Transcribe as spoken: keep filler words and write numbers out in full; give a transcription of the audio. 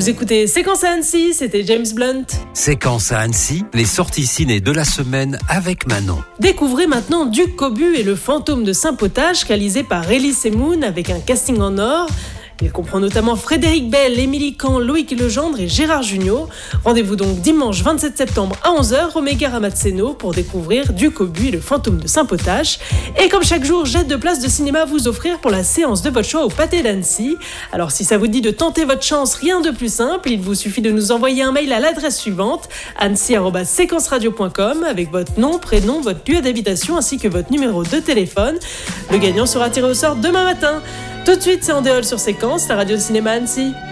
Vous écoutez Séquence à Annecy, c'était James Blunt. Séquence à Annecy, les sorties ciné de la semaine avec Manon. Découvrez maintenant Duc Cobu et le fantôme de Saint-Potage, réalisé par Elie Semoun avec un casting en or. Il comprend notamment Frédéric Bell, Émilie Kahn, Loïc Legendre et Gérard Jugnot. Rendez-vous donc dimanche vingt-sept septembre à onze heures au Méga Ramazzeno pour découvrir Duc Cobu et le fantôme de Saint-Potage. Et comme chaque jour, j'ai deux places de cinéma à vous offrir pour la séance de votre choix au Pâté d'Annecy. Alors si ça vous dit de tenter votre chance, rien de plus simple, il vous suffit de nous envoyer un mail à l'adresse suivante, annecy arobase séquence radio point com, avec votre nom, prénom, votre lieu d'habitation ainsi que votre numéro de téléphone. Le gagnant sera tiré au sort demain matin. Tout de suite, c'est Andéol sur Séquence, la radio de cinéma Annecy.